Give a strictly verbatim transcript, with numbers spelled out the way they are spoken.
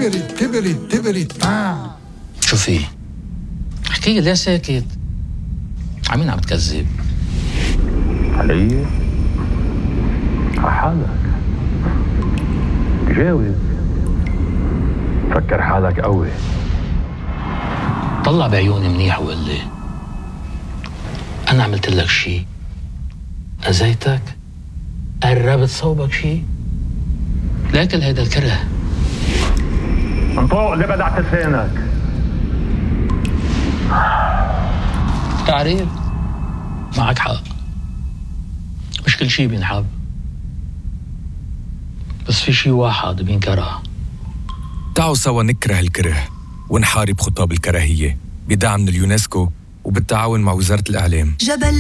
تبري تبري تبري آه. شو في؟ احكي لي ليه ساكت؟ عمين عم تكذب؟ علي؟ على حالك جاوب، فكر حالك قوي. طلع بعيوني منيح وقل لي أنا عملت لك شي؟ أذيتك؟ قربت صوبك شي؟ لكن هيدا الكره انطوق اللي بدعت لسانك. تعريف معك حق، مش كل شي بينحب، بس في شي واحد بينكره. تعالوا سوا نكره الكره ونحارب خطاب الكراهية بدعم من اليونسكو وبالتعاون مع وزارة الإعلام. جبل